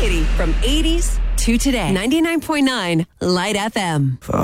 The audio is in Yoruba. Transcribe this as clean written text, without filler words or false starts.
variety from 80s to today. 99.9 Light FM.